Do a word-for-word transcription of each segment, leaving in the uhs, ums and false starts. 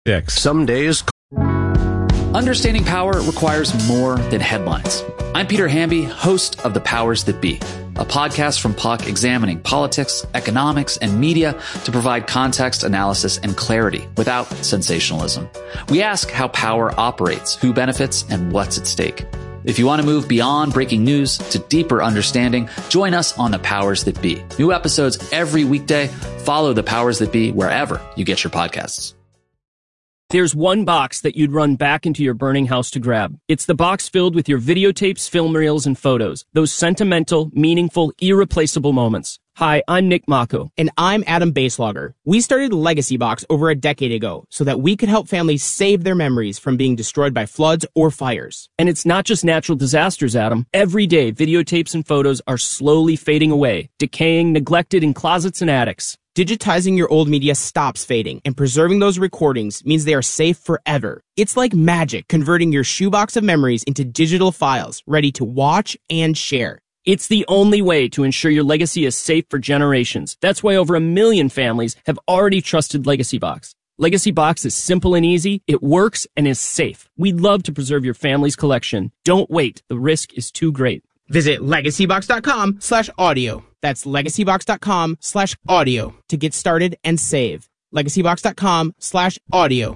Some days. Understanding power requires more than headlines. I'm Peter Hamby, host of The Powers That Be, a podcast from Puck examining politics, economics, and media to provide context, analysis, and clarity without sensationalism. We ask how power operates, who benefits, and what's at stake. If you want to move beyond breaking news to deeper understanding, join us on The Powers That Be. New episodes every weekday. Follow The Powers That Be wherever you get your podcasts. There's one box that you'd run back into your burning house to grab. It's the box filled with your videotapes, film reels, and photos. Those sentimental, meaningful, irreplaceable moments. Hi, I'm Nick Mako. And I'm Adam Baselogger. We started Legacy Box over a decade ago so that we could help families save their memories from being destroyed by floods or fires. And it's not just natural disasters, Adam. Every day, videotapes and photos are slowly fading away, decaying, neglected in closets and attics. Digitizing your old media stops fading, and preserving those recordings means they are safe forever. It's like magic, converting your shoebox of memories into digital files, ready to watch and share. It's the only way to ensure your legacy is safe for generations. That's why over a million families have already trusted Legacy Box. Legacy Box is simple and easy, it works, and is safe. We'd love to preserve your family's collection. Don't wait. The risk is too great. Visit legacybox.com slash audio. That's legacybox.com slash audio to get started and save. legacybox.com slash audio.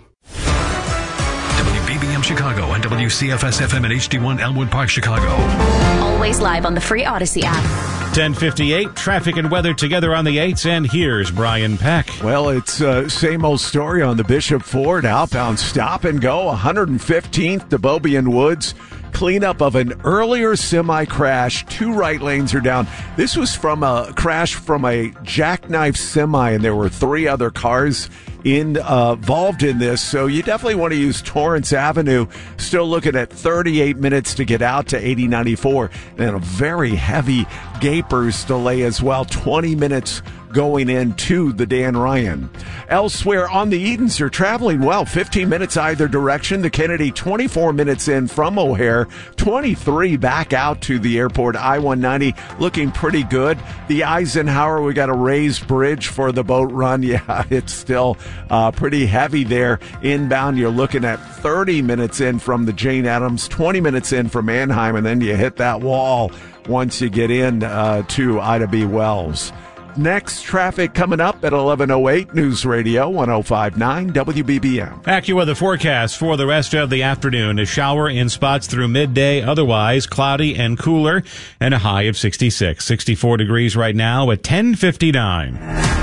W B B M Chicago and W C F S F M and H D one Elmwood Park, Chicago. Always live on the free Odyssey app. ten fifty-eight, traffic and weather together on the eights, and here's Brian Peck. Well, it's uh, same old story on the Bishop Ford outbound stop and go, one hundred fifteenth to Beaubien Woods. Cleanup of an earlier semi-crash. Two right lanes are down. This was from a crash from a jackknife semi, and there were three other cars in, uh, involved in this. So you definitely want to use Torrance Avenue. Still looking at thirty-eight minutes to get out to eighty ninety-four. And a very heavy Gapers delay as well. twenty minutes going into the Dan Ryan. Elsewhere on the Edens are traveling well, fifteen minutes either direction. The Kennedy twenty-four minutes in from O'Hare, twenty-three back out to the airport. I one ninety looking pretty good. The Eisenhower, we got a raised bridge for the boat run. Yeah, it's still uh, pretty heavy there. Inbound, you're looking at thirty minutes in from the Jane Addams, twenty minutes in from Anaheim, and then you hit that wall once you get in uh, to Ida B. Wells. Next, traffic coming up at eleven oh eight, News Radio one oh five point nine W B B M. AccuWeather forecast for the rest of the afternoon. A shower in spots through midday, otherwise cloudy and cooler, and a high of sixty-six. sixty-four degrees right now at ten fifty-nine.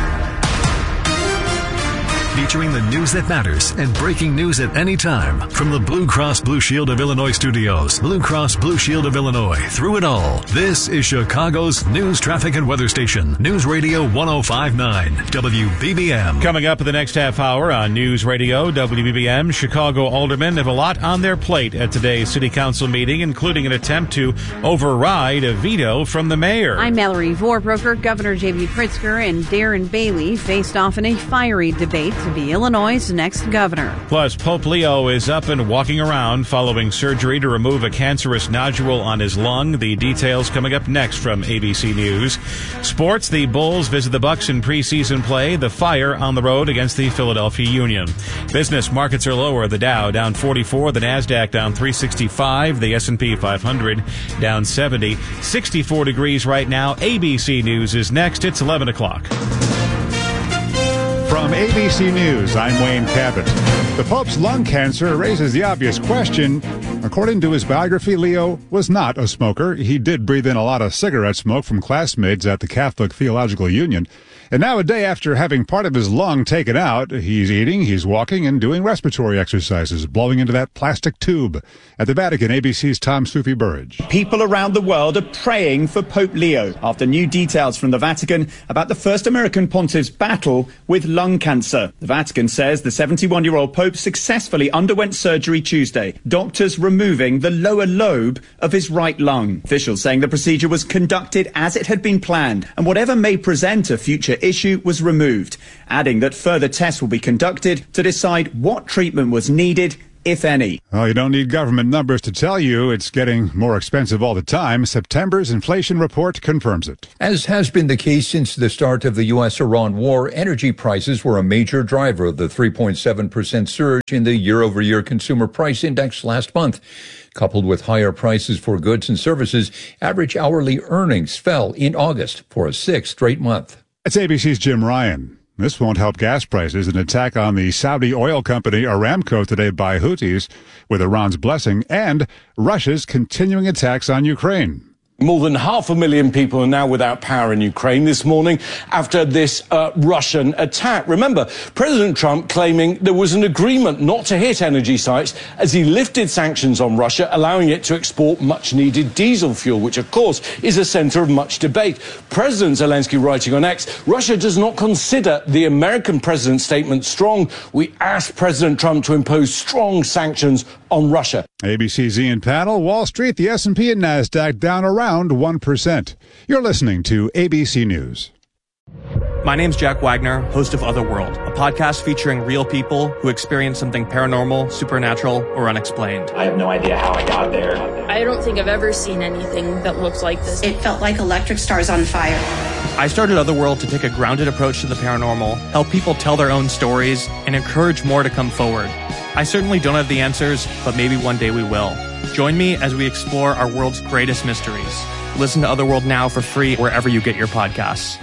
Featuring the news that matters and breaking news at any time. From the Blue Cross Blue Shield of Illinois studios, Blue Cross Blue Shield of Illinois, through it all. This is Chicago's news, traffic, and weather station. News Radio one oh five point nine W B B M. Coming up in the next half hour on News Radio W B B M, Chicago aldermen have a lot on their plate at today's city council meeting, including an attempt to override a veto from the mayor. I'm Mallory Vorbroker. Governor J B. Pritzker and Darren Bailey faced off in a fiery debate to be Illinois' next governor. Plus, Pope Leo is up and walking around following surgery to remove a cancerous nodule on his lung. The details coming up next from A B C News. Sports, the Bulls visit the Bucks in preseason play. The Fire on the road against the Philadelphia Union. Business markets are lower. The Dow down forty-four, the NASDAQ down three sixty-five, the S and P five hundred down seventy. sixty-four degrees right now. A B C News is next. It's eleven o'clock. From A B C News, I'm Wayne Cabot. The Pope's lung cancer raises the obvious question. According to his biography, Leo was not a smoker. He did breathe in a lot of cigarette smoke from classmates at the Catholic Theological Union. And now, a day after having part of his lung taken out, he's eating, he's walking, and doing respiratory exercises, blowing into that plastic tube. At the Vatican, A B C's Tom Sufi-Burridge. People around the world are praying for Pope Leo after new details from the Vatican about the first American pontiff's battle with lung cancer. The Vatican says the seventy-one-year-old Pope successfully underwent surgery Tuesday, doctors removing the lower lobe of his right lung. Officials saying the procedure was conducted as it had been planned, and whatever may present a future issue was removed, adding that further tests will be conducted to decide what treatment was needed if any. Well, you don't need government numbers to tell you it's getting more expensive all the time. September's inflation report confirms it. As has been the case since the start of the U S Iran war, energy prices were a major driver of the three point seven percent surge in the year-over-year consumer price index last month. Coupled with higher prices for goods and services, average hourly earnings fell in August for a sixth straight month. It's A B C's Jim Ryan. This won't help gas prices. An attack on the Saudi oil company Aramco today by Houthis, with Iran's blessing, and Russia's continuing attacks on Ukraine. More than half a million people are now without power in Ukraine this morning after this uh, Russian attack. Remember, President Trump claiming there was an agreement not to hit energy sites as he lifted sanctions on Russia, allowing it to export much-needed diesel fuel, which, of course, is a center of much debate. President Zelensky writing on X, Russia does not consider the American president's statement strong. We asked President Trump to impose strong sanctions on Russia. A B C's Ian Panel, Wall Street, the S and P and NASDAQ down around one percent. You're listening to A B C News. My name's Jack Wagner, host of Otherworld, a podcast featuring real people who experience something paranormal, supernatural, or unexplained. I have no idea how I got there. I don't think I've ever seen anything that looks like this. It felt like electric stars on fire. I started Otherworld to take a grounded approach to the paranormal, help people tell their own stories, and encourage more to come forward. I certainly don't have the answers, but maybe one day we will. Join me as we explore our world's greatest mysteries. Listen to Otherworld now for free wherever you get your podcasts.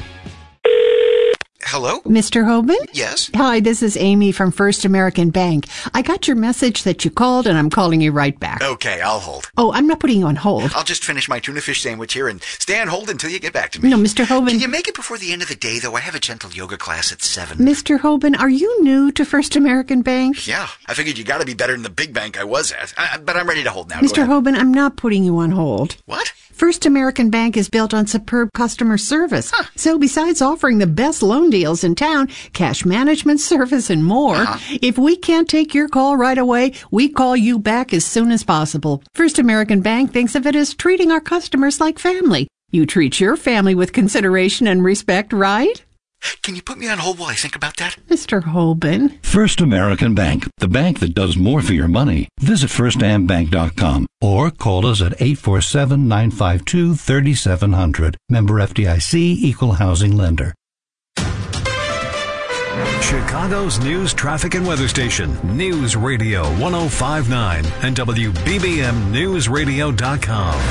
Hello? Mister Hoban? Yes? Hi, this is Amy from First American Bank. I got your message that you called, and I'm calling you right back. Okay, I'll hold. Oh, I'm not putting you on hold. I'll just finish my tuna fish sandwich here and stay on hold until you get back to me. No, Mister Hoban. Can you make it before the end of the day, though? I have a gentle yoga class at seven. Mister Hoban, are you new to First American Bank? Yeah, I figured you gotta be better than the big bank I was at. I, but I'm ready to hold now. Mister Hoban, I'm not putting you on hold. What? First American Bank is built on superb customer service. Huh. So besides offering the best loan deals in town, cash management service, and more, uh-huh. if we can't take your call right away, we call you back as soon as possible. First American Bank thinks of it as treating our customers like family. You treat your family with consideration and respect, right? Can you put me on hold while I think about that? Mister Hoban. First American Bank, the bank that does more for your money. Visit first am bank dot com or call us at eight four seven, nine five two, three seven zero zero. Member F D I C, Equal Housing Lender. Chicago's news, traffic, and weather station, News Radio one oh five point nine and W B B M News Radio dot com.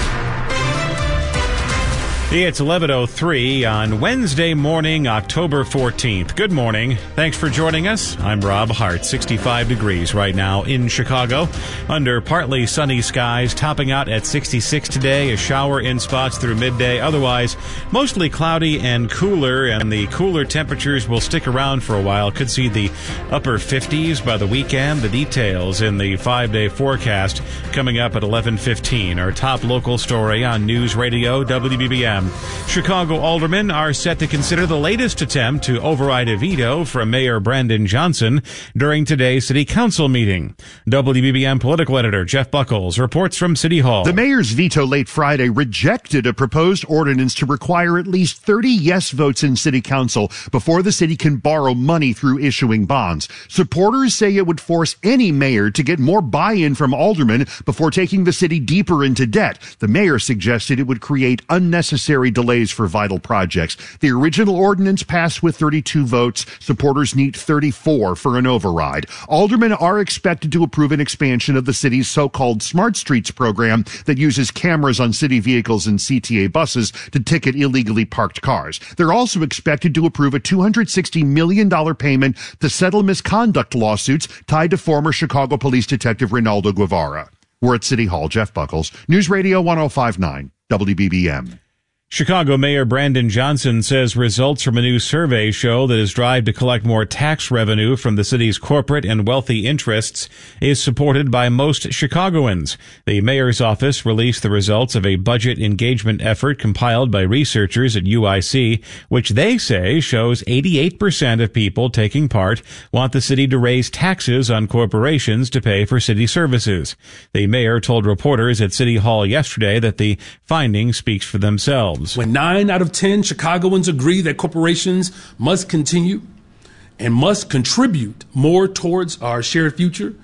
It's eleven oh three on Wednesday morning, October fourteenth. Good morning. Thanks for joining us. I'm Rob Hart. sixty-five degrees right now in Chicago. Under partly sunny skies, topping out at sixty-six today. A shower in spots through midday. Otherwise, mostly cloudy and cooler, and the cooler temperatures will stick around for a while. Could see the upper fifties by the weekend. The details in the five-day forecast coming up at eleven fifteen. Our top local story on News Radio W B B M. Chicago aldermen are set to consider the latest attempt to override a veto from Mayor Brandon Johnson during today's City Council meeting. W B B M political editor Jeff Buckles reports from City Hall. The mayor's veto late Friday rejected a proposed ordinance to require at least thirty yes votes in City Council before the city can borrow money through issuing bonds. Supporters say it would force any mayor to get more buy-in from aldermen before taking the city deeper into debt. The mayor suggested it would create unnecessary delays for vital projects. The original ordinance passed with thirty-two votes. Supporters need thirty-four for an override. Aldermen are expected to approve an expansion of the city's so-called Smart Streets program that uses cameras on city vehicles and C T A buses to ticket illegally parked cars. They're also expected to approve a two hundred sixty million dollars payment to settle misconduct lawsuits tied to former Chicago Police Detective Rinaldo Guevara. We're at City Hall. Jeff Buckles, News Radio one oh five point nine, W B B M. Chicago Mayor Brandon Johnson says results from a new survey show that his drive to collect more tax revenue from the city's corporate and wealthy interests is supported by most Chicagoans. The mayor's office released the results of a budget engagement effort compiled by researchers at U I C, which they say shows eighty-eight percent of people taking part want the city to raise taxes on corporations to pay for city services. The mayor told reporters at City Hall yesterday that the findings speaks for themselves. When nine out of ten Chicagoans agree that corporations must continue and must contribute more towards our shared future,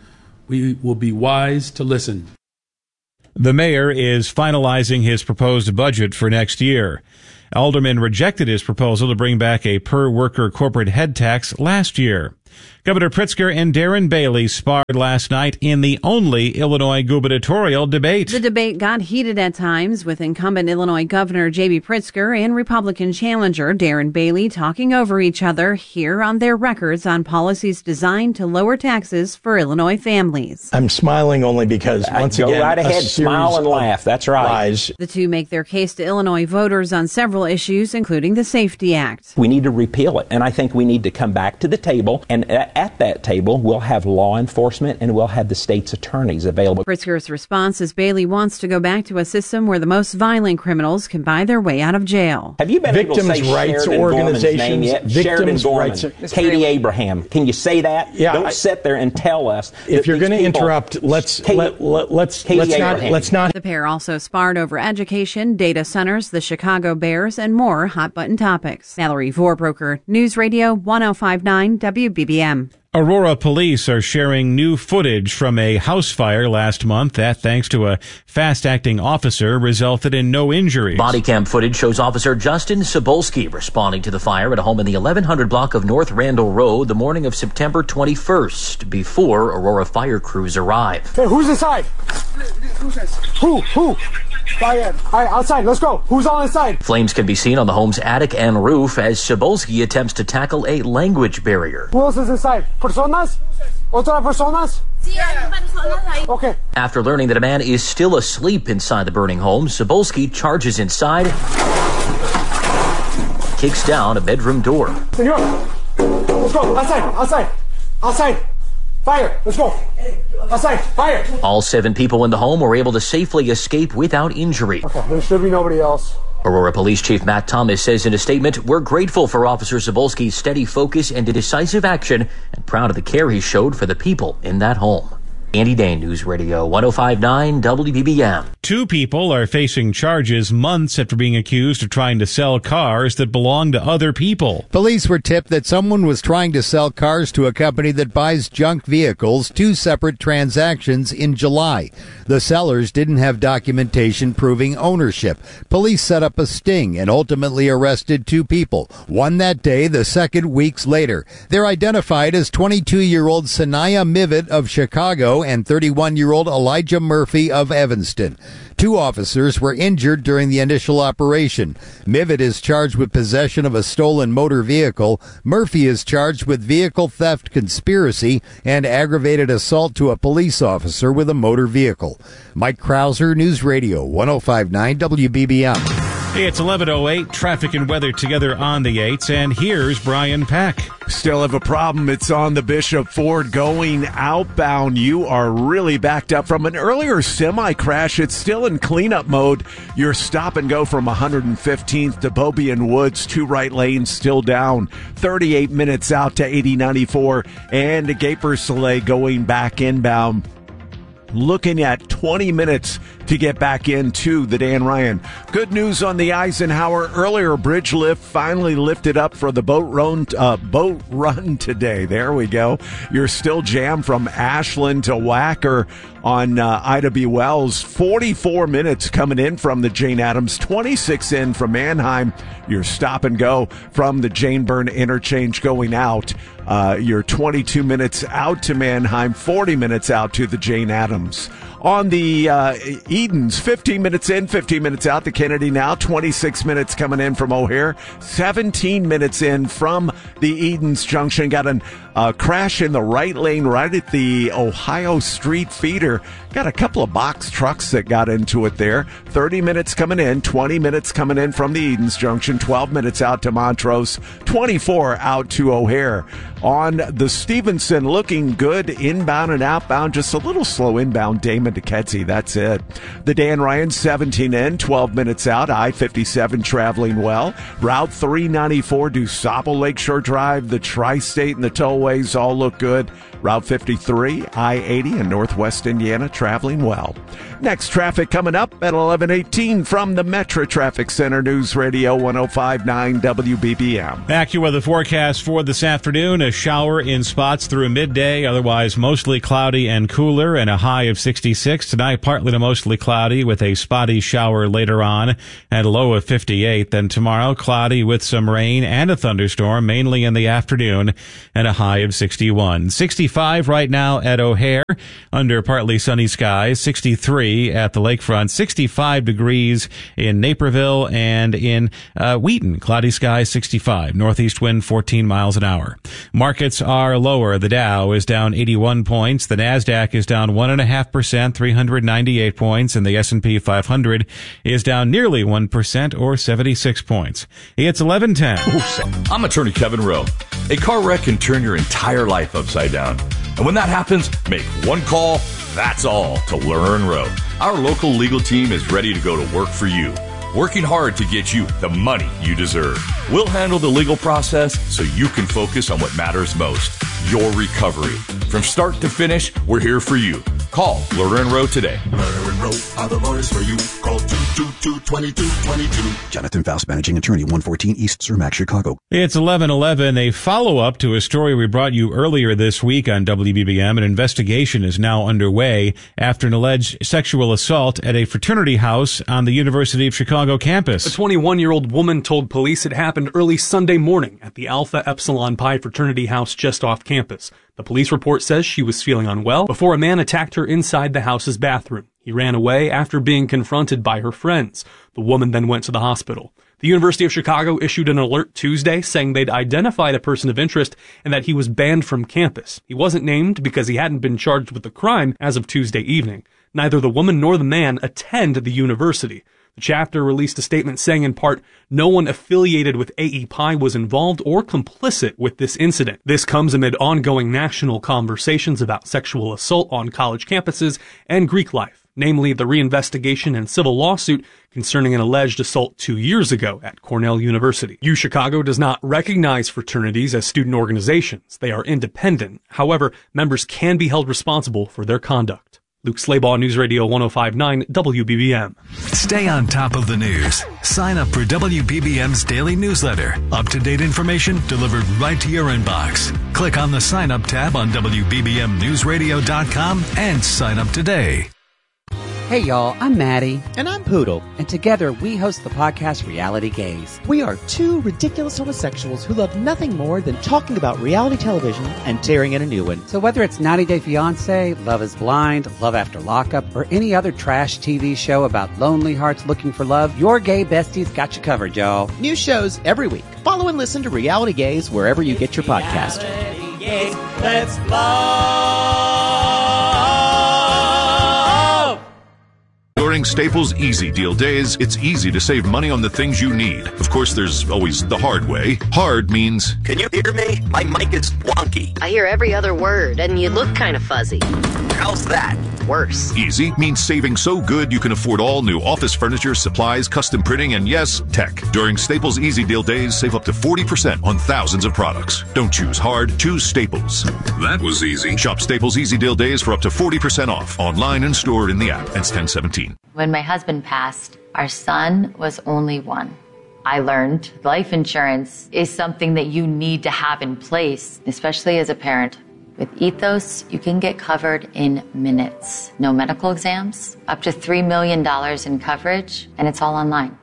we will be wise to listen. The mayor is finalizing his proposed budget for next year. Aldermen rejected his proposal to bring back a per-worker corporate head tax last year. Governor Pritzker and Darren Bailey sparred last night in the only Illinois gubernatorial debate. The debate got heated at times, with incumbent Illinois Governor J B. Pritzker and Republican challenger Darren Bailey talking over each other here on their records on policies designed to lower taxes for Illinois families. I'm smiling only because, once Go again, right ahead, smile and laugh. That's right. Lies. The two make their case to Illinois voters on several issues, including the SAFE-T Act. We need to repeal it, and I think we need to come back to the table, and at that table, we'll have law enforcement and we'll have the state's attorneys available. Pritzker's response is Bailey wants to go back to a system where the most violent criminals can buy their way out of jail. Have you been Victims' able to say rights Sheridan organizations, Gorman's name yet? victims' Sheridan Gorman, rights- Katie Abraham. Can you say that? Yeah, Don't I- sit there and tell us. If you're going to interrupt, let's Katie, let, let, let's Katie let's not Abraham. let's not. The pair also sparred over education, data centers, the Chicago Bears, and more hot-button topics. Mallory Vorbroker, News Radio one oh five point nine W B B M. Aurora police are sharing new footage from a house fire last month that, thanks to a fast-acting officer, resulted in no injuries. Body cam footage shows Officer Justin Cebulski responding to the fire at a home in the eleven hundred block of North Randall Road the morning of September twenty-first, before Aurora fire crews arrived. Hey, who's inside? Who? Who? Fire. All right, outside. Let's go. Who's all inside? Flames can be seen on the home's attic and roof as Cebulski attempts to tackle a language barrier. Who else is inside? Personas? Otra personas? Okay. After learning that a man is still asleep inside the burning home, Cebulski charges inside, kicks down a bedroom door. Senor, let's go. Outside. Outside. Outside. Fire. Let's go. Outside. Fire. All seven people in the home were able to safely escape without injury. Okay, there should be nobody else. Aurora Police Chief Matt Thomas says in a statement, "We're grateful for Officer Cebulski's steady focus and decisive action and proud of the care he showed for the people in that home." Andy Dane, News Radio one oh five point nine W B B M. Two people are facing charges months after being accused of trying to sell cars that belong to other people. Police were tipped that someone was trying to sell cars to a company that buys junk vehicles, two separate transactions in July. The sellers didn't have documentation proving ownership. Police set up a sting and ultimately arrested two people, one that day, the second weeks later. They're identified as twenty-two-year-old Sanaya Mivet of Chicago and thirty-one-year-old Elijah Murphy of Evanston. Two officers were injured during the initial operation. Mivet is charged with possession of a stolen motor vehicle. Murphy is charged with vehicle theft conspiracy and aggravated assault to a police officer with a motor vehicle. Mike Krauser, News Radio one oh five point nine W B B M. Hey, it's eleven oh eight, traffic and weather together on the eights, and here's Brian Pack. Still have a problem. It's on the Bishop Ford going outbound. You are really backed up from an earlier semi-crash. It's still in cleanup mode. Your stop and go from one hundred fifteenth to Beaubien Woods, two right lanes still down. thirty-eight minutes out to eighty ninety-four, and Gaper Soleil going back inbound. Looking at twenty minutes to get back into the Dan Ryan. Good news on the Eisenhower. Earlier bridge lift finally lifted up for the boat run, uh, boat run today. There we go. You're still jammed from Ashland to Wacker on uh, Ida B. Wells. forty-four minutes coming in from the Jane Addams. twenty-six in from Mannheim. Your stop and go from the Jane Byrne interchange going out. Uh, you're twenty-two minutes out to Mannheim, forty minutes out to the Jane Addams. On the uh, Edens, fifteen minutes in, fifteen minutes out. The Kennedy now, twenty-six minutes coming in from O'Hare, seventeen minutes in from the Edens Junction. Got a uh, crash in the right lane right at the Ohio Street feeder. Got a couple of box trucks that got into it there. thirty minutes coming in, twenty minutes coming in from the Edens Junction, twelve minutes out to Montrose, twenty-four out to O'Hare. On the Stevenson, looking good inbound and outbound, just a little slow inbound. Damon to Kedzie. That's it. The Dan Ryan seventeen in, twelve minutes out. I fifty-seven traveling well. Route three ninety-four, DuSable Lakeshore Drive, the Tri-State and the tollways all look good. Route fifty-three, I eighty in Northwest Indiana traveling well. Next traffic coming up at eleven eighteen from the Metro Traffic Center, News Radio one oh five point nine W B B M. AccuWeather forecast for this afternoon. A shower in spots through midday, otherwise mostly cloudy and cooler, and a high of sixty-six. Tonight, partly to mostly cloudy with a spotty shower later on and a low of fifty-eight. Then tomorrow, cloudy with some rain and a thunderstorm, mainly in the afternoon, and a high of sixty-one. sixty-five right now at O'Hare under partly sunny skies. sixty-three at the lakefront. sixty-five degrees in Naperville and in uh, Wheaton. Cloudy skies, sixty-five. Northeast wind, fourteen miles an hour. Markets are lower. The Dow is down eighty-one points. The NASDAQ is down one point five percent, three hundred ninety-eight points. And the S and P five hundred is down nearly one percent or seventy-six points. It's eleven ten. I'm attorney Kevin Rowe. A car wreck can turn your entire life upside down. And when that happens, make one call, that's all, to Learn Rowe. Our local legal team is ready to go to work for you, working hard to get you the money you deserve. We'll handle the legal process so you can focus on what matters most, your recovery. From start to finish, we're here for you. Call Learn Rowe today. Learn Rowe are the lawyers for you. Call two two two, two two two two. Jonathan Faust, Managing Attorney, one fourteen East Cermak, Chicago. It's eleven eleven, a follow-up to a story we brought you earlier this week on W B B M. An investigation is now underway after an alleged sexual assault at a fraternity house on the University of Chicago campus. A twenty-one-year-old woman told police it happened early Sunday morning at the Alpha Epsilon Pi fraternity house just off campus. The police report says she was feeling unwell before a man attacked her inside the house's bathroom. He ran away after being confronted by her friends. The woman then went to the hospital. The University of Chicago issued an alert Tuesday saying they'd identified a person of interest and that he was banned from campus. He wasn't named because he hadn't been charged with the crime as of Tuesday evening. Neither the woman nor the man attend the university. The chapter released a statement saying in part, no one affiliated with A E Pi was involved or complicit with this incident. This comes amid ongoing national conversations about sexual assault on college campuses and Greek life, namely the reinvestigation and civil lawsuit concerning an alleged assault two years ago at Cornell University. UChicago does not recognize fraternities as student organizations. They are independent. However, members can be held responsible for their conduct. Luke Slaybaugh, News Radio one oh five point nine W B B M. Stay on top of the news. Sign up for W B B M's daily newsletter. Up-to-date information delivered right to your inbox. Click on the Sign Up tab on W B B M news radio dot com and sign up today. Hey y'all, I'm Maddie. And I'm Poodle. And together we host the podcast Reality Gaze. We are two ridiculous homosexuals who love nothing more than talking about reality television and tearing in a new one. So whether it's ninety day fiancé, Love is Blind, Love After Lockup, or any other trash T V show about lonely hearts looking for love, your gay besties got you covered, y'all. New shows every week. Follow and listen to Reality Gaze wherever you get your podcast. Reality Gaze, let's love. During Staples Easy Deal Days, it's easy to save money on the things you need. Of course, there's always the hard way. Hard means... Can you hear me? My mic is wonky. I hear every other word, and you look kind of fuzzy. How's that? Worse. Easy means saving so good you can afford all new office furniture, supplies, custom printing, and yes, tech. During Staples Easy Deal Days, save up to forty percent on thousands of products. Don't choose hard, choose Staples. That was easy. Shop Staples Easy Deal Days for up to forty percent off, online and stored in the app. Ends ten seventeen. When my husband passed, our son was only one. I learned life insurance is something that you need to have in place, especially as a parent. With Ethos, you can get covered in minutes. No medical exams, up to three million dollars in coverage, and it's all online.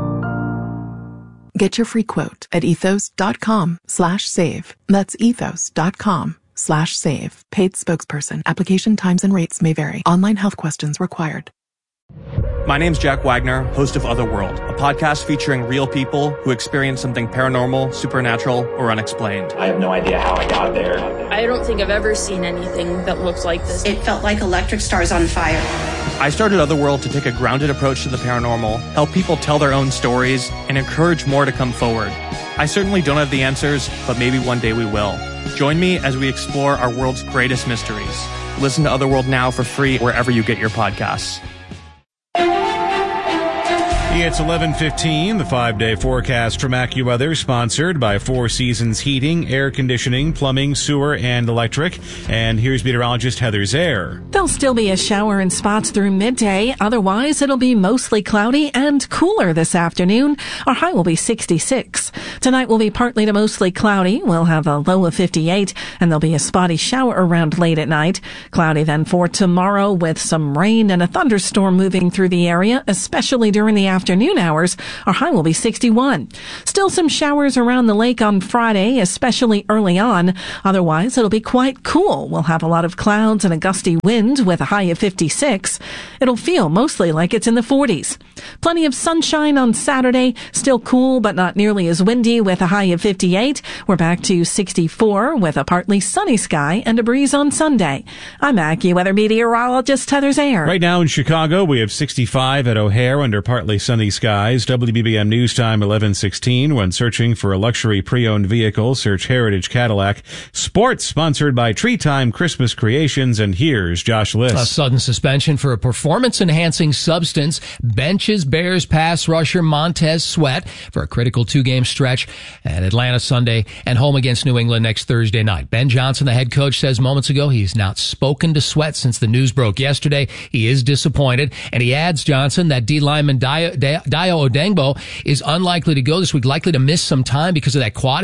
Get your free quote at ethos.com slash save. That's ethos.com slash save. Paid spokesperson. Application times and rates may vary. Online health questions required. My name's Jack Wagner, host of Otherworld, a podcast featuring real people who experience something paranormal, supernatural, or unexplained. I have no idea how I got there. I don't think I've ever seen anything that looks like this. It felt like electric stars on fire. I started Otherworld to take a grounded approach to the paranormal, help people tell their own stories, and encourage more to come forward. I certainly don't have the answers, but maybe one day we will. Join me as we explore our world's greatest mysteries. Listen to Otherworld now for free wherever you get your podcasts. It's eleven fifteen, the five-day forecast from AccuWeather, sponsored by Four Seasons Heating, Air Conditioning, Plumbing, Sewer, and Electric. And here's meteorologist Heather Zare. There'll still be a shower in spots through midday. Otherwise, it'll be mostly cloudy and cooler this afternoon. Our high will be sixty-six. Tonight will be partly to mostly cloudy. We'll have a low of fifty-eight, and there'll be a spotty shower around late at night. Cloudy then for tomorrow with some rain and a thunderstorm moving through the area, especially during the afternoon. Afternoon hours. Our high will be sixty-one. Still some showers around the lake on Friday, especially early on. Otherwise, it'll be quite cool. We'll have a lot of clouds and a gusty wind with a high of fifty-six. It'll feel mostly like it's in the forties. Plenty of sunshine on Saturday. Still cool, but not nearly as windy with a high of fifty-eight. We're back to sixty-four with a partly sunny sky and a breeze on Sunday. I'm AccuWeather meteorologist Heather Zare. Right now in Chicago, we have sixty-five at O'Hare under partly sunny skies. W B B M News Time eleven sixteen. When searching for a luxury pre-owned vehicle, search Heritage Cadillac. Sports sponsored by Tree Time Christmas Creations. And here's Josh Liss. A sudden suspension for a performance-enhancing substance benches Bears pass rusher Montez Sweat for a critical two-game stretch at Atlanta Sunday and home against New England next Thursday night. Ben Johnson, the head coach, says moments ago he's not spoken to Sweat since the news broke yesterday. He is disappointed, and he adds, Johnson, that D lineman Dio, Dio Odengbo is unlikely to go this week, likely to miss some time because of that quad